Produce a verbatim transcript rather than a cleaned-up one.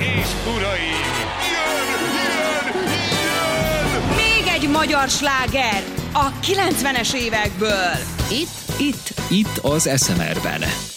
és uraim, jön, jön, jön! Még egy magyar sláger a kilencvenes évekből. Itt? Itt, itt az es em erben.